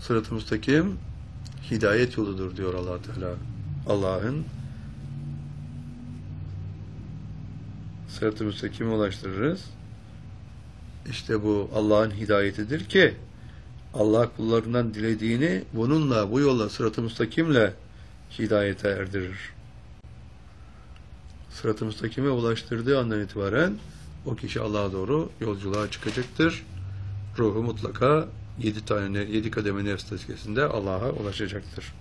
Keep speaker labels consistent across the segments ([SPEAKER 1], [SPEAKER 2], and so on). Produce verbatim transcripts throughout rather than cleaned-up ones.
[SPEAKER 1] sırat-ı müstakim hidayet yoludur diyor Allah Teala. Allah'ın sırat-ı müstakime ulaştırırız. İşte bu Allah'ın hidayetidir ki Allah kullarından dilediğini bununla, bu yolla, sırat-ı müstakimle hidayete erdirir. Sırat-ı müstakime ulaştırdığı andan itibaren o kişi Allah'a doğru yolculuğa çıkacaktır. Ruhu mutlaka yedi tane, yedi kademe nefs tezkiyesinde Allah'a ulaşacaktır.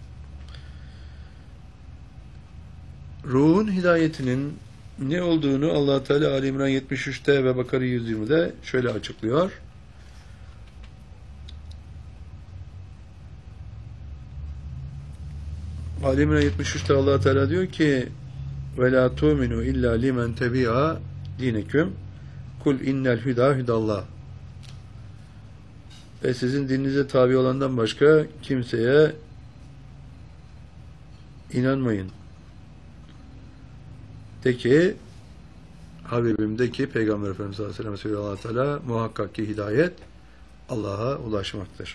[SPEAKER 1] Ruhun hidayetinin ne olduğunu Allah Teala Ali İmran yetmiş üçte ve Bakara yüz yirmide şöyle açıklıyor. Ali İmran yetmiş üçte Allah Teala diyor ki: "Ve la tu'minu illa limen tebi'a dineküm. Kul innel huda hudallah." Ve sizin dininize tabi olandan başka kimseye inanmayın. De ki, Habibim de ki, Peygamber Efendimiz sallallahu aleyhi ve sellem söylüyor Allah Teala, muhakkak ki hidayet Allah'a ulaşmaktır.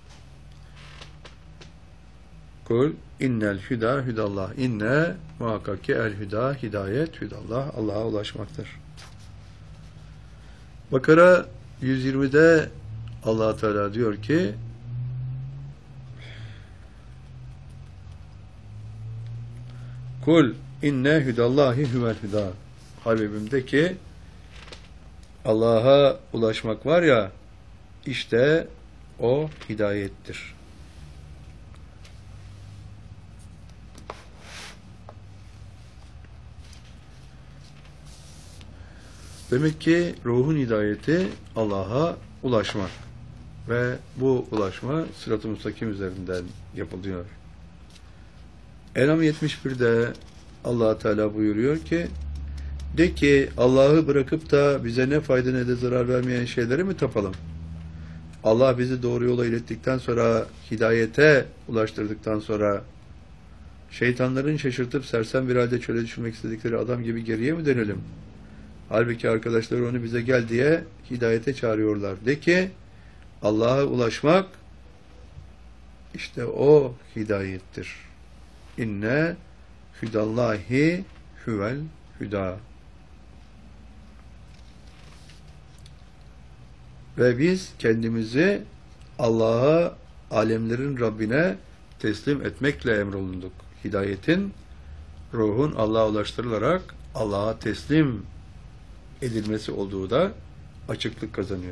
[SPEAKER 1] Kul innel hüda hüdallah. İnne muhakkak ki el hüda hidayet hüdallah Allah'a ulaşmaktır. Bakara yüz yirmide Allah Teala diyor ki: Kul inne hüdallahi huvel hüda. Habibim de ki Allah'a ulaşmak var ya, işte o hidayettir. Demek ki ruhun hidayeti Allah'a ulaşmak ve bu ulaşma sırat-ı müstakim üzerinden yapılıyor. En'am yetmiş birde Allah Teala buyuruyor ki: de ki Allah'ı bırakıp da bize ne fayda ne de zarar vermeyen şeyleri mi tapalım? Allah bizi doğru yola ilettikten sonra, hidayete ulaştırdıktan sonra şeytanların şaşırtıp sersem bir halde çöle düşürmek istedikleri adam gibi geriye mi dönelim? Halbuki arkadaşları onu bize gel diye hidayete çağırıyorlar. De ki Allah'a ulaşmak işte o hidayettir. İnne hüdallahi huvel hüda. Ve biz kendimizi Allah'a, alemlerin Rabbine teslim etmekle emrolunduk. Hidayetin, ruhun Allah'a ulaştırılarak Allah'a teslim edilmesi olduğu da açıklık kazanıyor.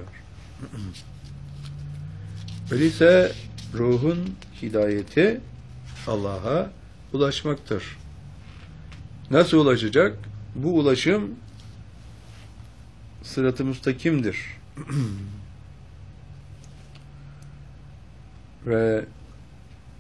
[SPEAKER 1] Öyleyse ruhun hidayeti Allah'a ulaşmaktır. Nasıl ulaşacak? Bu ulaşım sırat-ı müstakimdir. Ve